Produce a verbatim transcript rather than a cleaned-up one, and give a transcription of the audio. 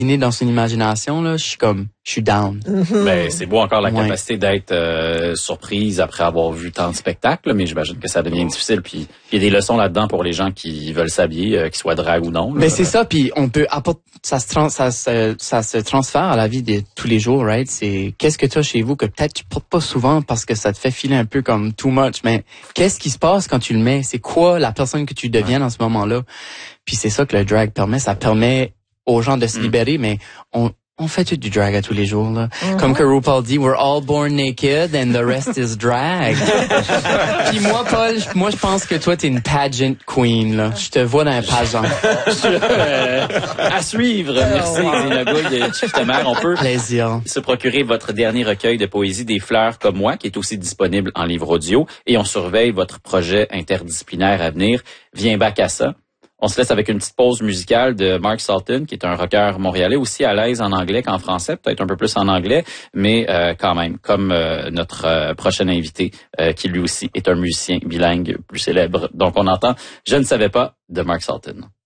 dans son imagination, là, je suis comme, je suis down. Mm-hmm. Ben, c'est beau encore la ouais. capacité d'être euh, surprise après avoir vu tant de spectacles, mais j'imagine que ça devient difficile. Puis il y a des leçons là-dedans pour les gens qui veulent s'habiller, euh, qu'ils soient drag ou non. Là. Mais c'est ça, puis on peut apporter, ça se trans, ça se, ça se transfère à la vie de tous les jours, right? C'est qu'est-ce que tu as chez vous que peut-être tu portes pas souvent parce que ça te fait filer un peu comme too much, mais qu'est-ce qui se passe quand tu le mets? C'est quoi la personne que tu deviens ouais. dans ce moment-là? Puis c'est ça que le drag permet, ça permet aux gens de se libérer, mm. mais on on fait tout du drag à tous les jours là. Mm-hmm. Comme que RuPaul dit, we're all born naked and the rest is drag. Puis moi, Paul, moi je pense que toi t'es une pageant queen là. Je te vois dans un pageant. euh, à suivre. Merci Dina Gouille, Chief Temer. On peut Plaisir. se procurer votre dernier recueil de poésie Des fleurs comme moi, qui est aussi disponible en livre audio, et on surveille votre projet interdisciplinaire à venir. Viens back à ça. On se laisse avec une petite pause musicale de Mark Salton, qui est un rocker montréalais, aussi à l'aise en anglais qu'en français, peut-être un peu plus en anglais, mais euh, quand même, comme euh, notre euh, prochain invité, euh, qui lui aussi est un musicien bilingue plus célèbre. Donc on entend « Je ne savais pas » de Mark Salton.